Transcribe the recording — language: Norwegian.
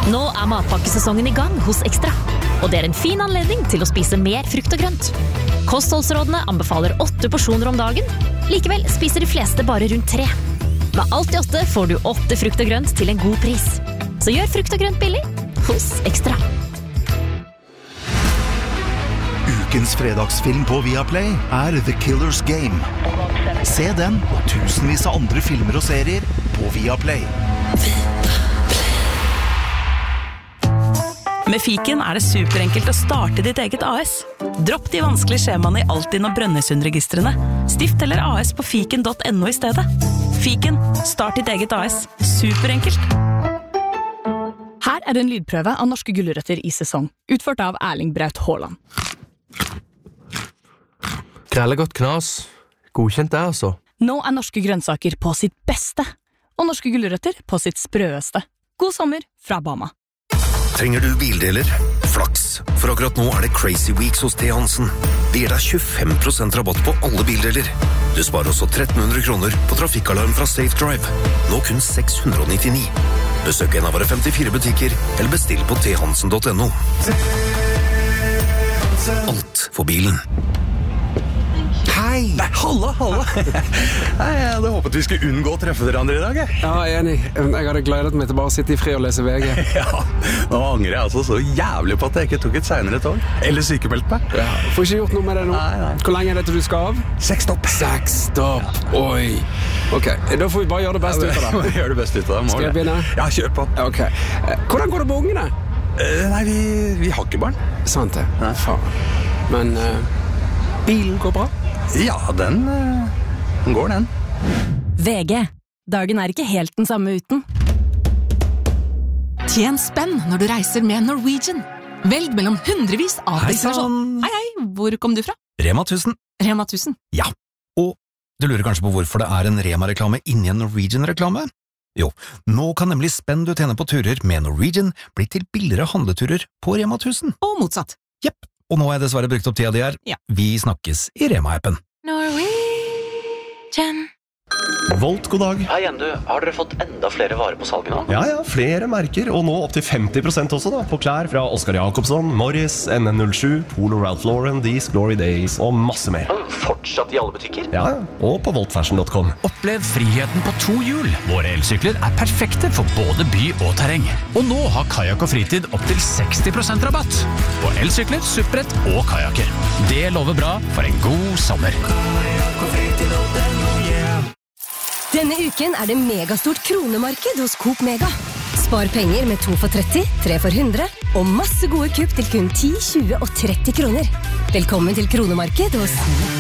Nå matpakkesesongen I gang hos Extra, og det en fin anledning til å spise mer frukt og grønt. Kostholdsrådene anbefaler 8 porsjoner om dagen, likevel spiser de fleste bare rundt 3. Med alt I 8 får du 8 frukt og grønt til en god pris. Så gjør frukt og grønt billig hos Extra. Ukens fredagsfilm på Viaplay The Killer's Game. Se den og tusenvis av andre filmer og serier på Viaplay. Med Fiken det superenkelt å starte ditt eget AS. Dropp de vanskelige skjemaene I Altinn og Brønnøysundregistrene. Stift eller AS på fiken.no I stedet. Fiken, start ditt eget AS. Superenkelt. Her det en lydprøve av norske gulrøtter I sesong, utført av Erling Braut Haaland. Krellegodt knas. Godkjent det, altså. Nå norske grønnsaker på sitt beste, og norske gulrøtter på sitt sprøeste. God sommer fra Bama. Trenger du bildeler? Flaks, for akkurat nå det Crazy Weeks hos T. Hansen. De gir deg 25% rabatt på alle bildeler. Du sparer også 1300 kroner på trafikkalarm fra Safe Drive. Nå kun 699. Besøk en av våre 54 butikker, eller bestill på thansen.no. Alt for bilen. Hei! Nei, halla! Nei, jeg hadde håpet vi skulle unngå å treffe dere andre I dag, jeg. Ja, enig. Jeg hadde gledet meg til bare å sitte I fred og lese VG. Ja, nå angrer jeg altså så jævlig på at jeg ikke tok et senere tog. Eller sykemeldt meg. Ja, får ikke gjort noe med det nå. Nei. Hvor lenge det til du skal av? 6 stopp. 6 stopp. Oi. Ok, da får vi bare gjøre det beste ut av det. Gjør det beste ut av det. Skal jeg begynne? Ja, kjør på. Ok. Hvordan går det med ungene? Nei, vi har ikke barn. Sant det. Nei. Faen. Men bilen går bra? Ja, den går den. VG. Dagen ikke helt den samme uten. Tjen spenn når du reiser med Norwegian. Velg mellom hundrevis av destinasjoner. Hei, hvor kom du fra? Rema 1000. Rema 1000? Ja, og du lurer kanskje på hvorfor det en Rema-reklame inni en Norwegian-reklame? Jo, nå kan nemlig spenn du tjener på turer med Norwegian bli til billigere handleturer på Rema 1000. Og motsatt. Jepp. Og nå har jeg dessverre brukt opp tida di her. Ja. Vi snakkes I Rema-appen. Norwegian. Volt, god dag. Hei igjen, har dere fått enda flere varer på salget nå? Ja, flere merker, og nå opp til 50% også da, på klær fra Oscar Jacobsson, Morris, NN07, Polo Ralph Lauren, These Glory Days og masse mer. Fortsatt I alle butikker? Ja, og på voltfashion.com. Opplev friheten på 2 hjul. Våre elsykler perfekte for både by og terreng. Og nå har kajak og fritid opp til 60% rabatt på elsykler, supprett og kajaker. Det lover bra for en god sommer. Denne uken det megastort kronemarked hos Coop Mega. Spar penger med 2 for 30, 3 for 100 og masse gode kupp til kun 10, 20 og 30 kroner. Velkommen til kronemarked hos